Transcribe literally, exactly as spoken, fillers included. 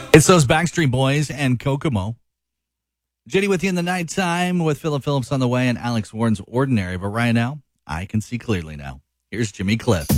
It's those Backstreet Boys and Kokomo. Jenny with you in the nighttime with Philip Phillips on the way and Alex Warren's Ordinary. But right now, I can see clearly now. Here's Jimmy Cliff.